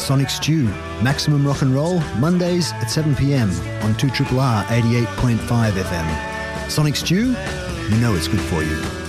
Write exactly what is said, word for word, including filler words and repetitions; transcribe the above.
Sonic Stew, maximum rock and roll, Mondays at seven p.m. on two R R R eighty-eight point five F M. Sonic Stew, you know it's good for you.